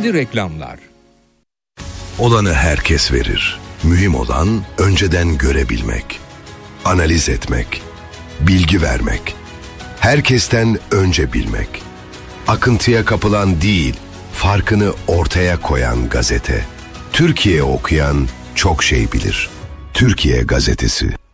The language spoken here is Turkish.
Önemli reklamlar. Olanı herkes verir. Mühim olan önceden görebilmek, analiz etmek, bilgi vermek, herkesten önce bilmek. Akıntıya kapılan değil, farkını ortaya koyan gazete. Türkiye okuyan çok şey bilir. Türkiye Gazetesi.